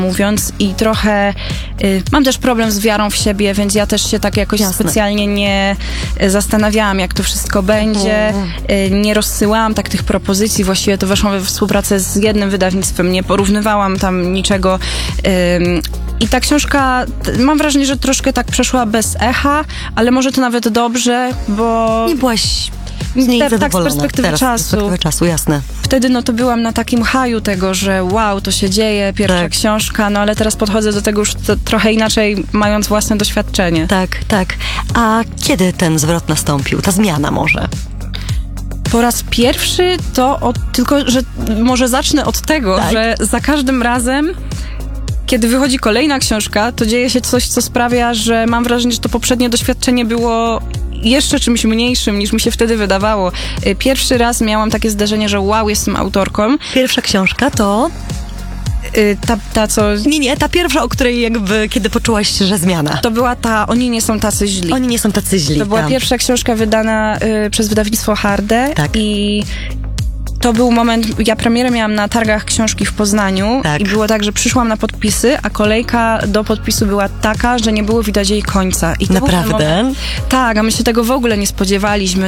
mówiąc, i trochę mam też problem z wiarą w siebie, więc ja też się tak jakoś specjalnie nie zastanawiałam, jak to wszystko będzie. Nie rozsyłałam tak tych propozycji, właściwie to weszłam we współpracę z jednym wydawnictwem, nie porównywałam tam niczego. I ta książka, mam wrażenie, że troszkę tak przeszła bez echa, ale może to nawet dobrze, bo... Nie byłaś z niej zadowolona. Tak, z perspektywy czasu. Z perspektywy czasu, jasne. Wtedy no to byłam na takim haju tego, że wow, to się dzieje, pierwsza książka, no ale teraz podchodzę do tego już trochę inaczej, mając własne doświadczenie. Tak, tak. A kiedy ten zwrot nastąpił? Ta zmiana może? Po raz pierwszy tylko, że może zacznę od tego, że za każdym razem, kiedy wychodzi kolejna książka, to dzieje się coś, co sprawia, że mam wrażenie, że to poprzednie doświadczenie było jeszcze czymś mniejszym, niż mi się wtedy wydawało. Pierwszy raz miałam takie zdarzenie, że wow, jestem autorką. Pierwsza książka to... Ta co... Nie, ta pierwsza, o której kiedy poczułaś, że zmiana. To była ta Oni nie są tacy źli. Oni nie są tacy źli. To była pierwsza książka wydana przez wydawnictwo Harde. Tak. I to był moment, ja premierę miałam na targach książki w Poznaniu i było tak, że przyszłam na podpisy, a kolejka do podpisu była taka, że nie było widać jej końca. I to naprawdę? Tak, a my się tego w ogóle nie spodziewaliśmy,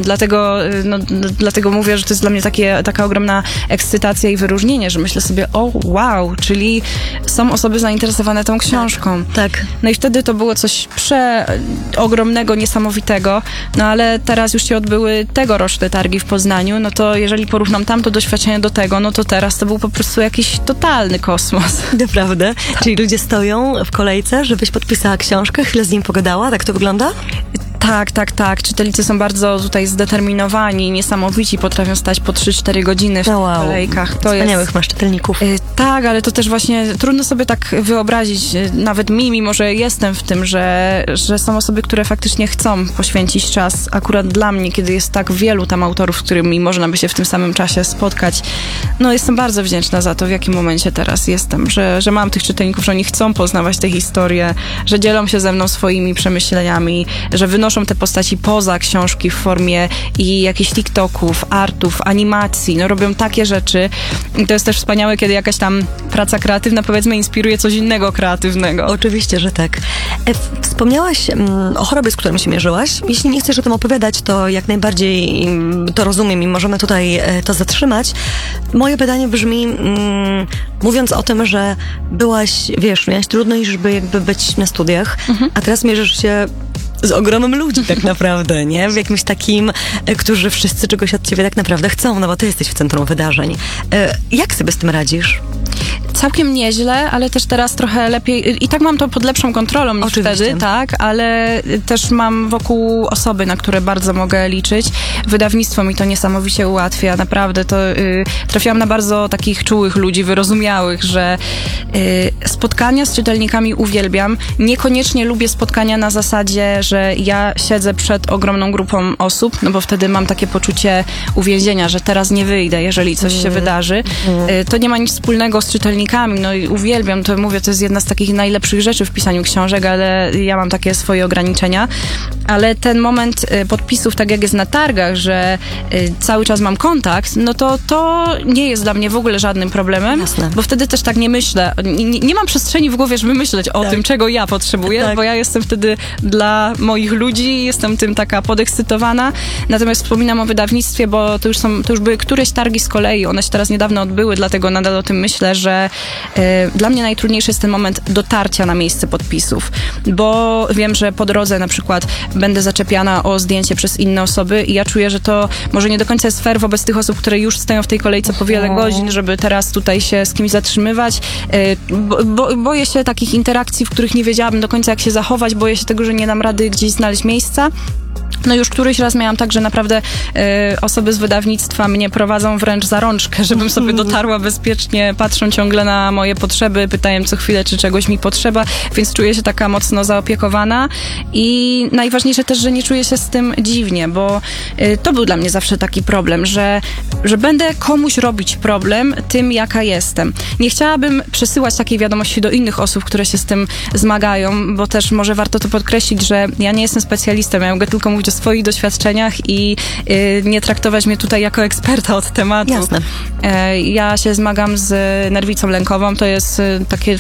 dlatego mówię, że to jest dla mnie taka ogromna ekscytacja i wyróżnienie, że myślę sobie, o wow, czyli są osoby zainteresowane tą książką. Tak. No i wtedy to było coś przeogromnego, niesamowitego, no ale teraz już się odbyły tegoroczne targi w Poznaniu, no to jeżeli porównam tamto doświadczenie do tego, no to teraz to był po prostu jakiś totalny kosmos. Naprawdę? Tak. Czyli ludzie stoją w kolejce, żebyś podpisała książkę, chwilę z nim pogadała? Tak to wygląda? Tak. Czytelnicy są bardzo tutaj zdeterminowani, niesamowici, potrafią stać po 3-4 godziny w kolejkach. Wspaniałych masz czytelników. Tak, ale to też właśnie trudno sobie tak wyobrazić, nawet mimo że jestem w tym, że są osoby, które faktycznie chcą poświęcić czas. Akurat dla mnie, kiedy jest tak wielu tam autorów, z którymi można by się w tym samym czasie spotkać, no jestem bardzo wdzięczna za to, w jakim momencie teraz jestem, że mam tych czytelników, że oni chcą poznawać te historie, że dzielą się ze mną swoimi przemyśleniami, że wynoszą te postaci poza książki w formie i jakichś TikToków, artów, animacji, no robią takie rzeczy. I to jest też wspaniałe, kiedy jakaś tam praca kreatywna, powiedzmy, inspiruje coś innego kreatywnego. Oczywiście, że tak. Wspomniałaś o chorobie, z którą się mierzyłaś. Jeśli nie chcesz o tym opowiadać, to jak najbardziej to rozumiem i możemy tutaj to zatrzymać. Moje pytanie brzmi, mówiąc o tym, że miałaś trudność, żeby być na studiach, a teraz mierzysz się z ogromem ludzi tak naprawdę, nie? W jakimś takim, którzy wszyscy czegoś od ciebie tak naprawdę chcą, no bo ty jesteś w centrum wydarzeń. Jak sobie z tym radzisz? Całkiem nieźle, ale też teraz trochę lepiej. I tak mam to pod lepszą kontrolą niż wtedy, tak, ale też mam wokół osoby, na które bardzo mogę liczyć. Wydawnictwo mi to niesamowicie ułatwia, naprawdę. To trafiłam na bardzo takich czułych ludzi, wyrozumiałych, że spotkania z czytelnikami uwielbiam. Niekoniecznie lubię spotkania na zasadzie, że ja siedzę przed ogromną grupą osób, no bo wtedy mam takie poczucie uwięzienia, że teraz nie wyjdę, jeżeli coś się wydarzy. To nie ma nic wspólnego z czytelnikami, no i uwielbiam, to mówię, to jest jedna z takich najlepszych rzeczy w pisaniu książek, ale ja mam takie swoje ograniczenia. Ale ten moment podpisów, tak jak jest na targach, że cały czas mam kontakt, no to nie jest dla mnie w ogóle żadnym problemem, Jasne. Bo wtedy też tak nie myślę. Nie mam przestrzeni w głowie, żeby myśleć o tym, czego ja potrzebuję, bo ja jestem wtedy dla moich ludzi, jestem tym taka podekscytowana. Natomiast wspominam o wydawnictwie, bo to już były któreś targi z kolei, one się teraz niedawno odbyły, dlatego nadal o tym myślę, że dla mnie najtrudniejszy jest ten moment dotarcia na miejsce podpisów, bo wiem, że po drodze na przykład będę zaczepiana o zdjęcie przez inne osoby i ja czuję, że to może nie do końca jest fair wobec tych osób, które już stoją w tej kolejce po wiele godzin, żeby teraz tutaj się z kimś zatrzymywać. Boję się takich interakcji, w których nie wiedziałabym do końca, jak się zachować, boję się tego, że nie dam rady gdzieś znaleźć miejsca. No już któryś raz miałam tak, że naprawdę osoby z wydawnictwa mnie prowadzą wręcz za rączkę, żebym sobie dotarła bezpiecznie, patrzą ciągle na moje potrzeby, pytają co chwilę, czy czegoś mi potrzeba, więc czuję się taka mocno zaopiekowana i najważniejsze też, że nie czuję się z tym dziwnie, bo to był dla mnie zawsze taki problem, że będę komuś robić problem tym, jaka jestem. Nie chciałabym przesyłać takiej wiadomości do innych osób, które się z tym zmagają, bo też może warto to podkreślić, że ja nie jestem specjalistą, ja mogę tylko mówić o swoich doświadczeniach i nie traktować mnie tutaj jako eksperta od tematu. Jasne. Ja się zmagam z nerwicą lękową, to jest takie